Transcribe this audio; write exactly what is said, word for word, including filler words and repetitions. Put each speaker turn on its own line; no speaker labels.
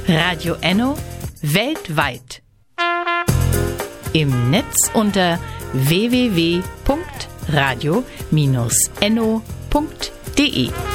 Radio Enno weltweit. Im Netz unter w w w punkt radio Bindestrich enno punkt de.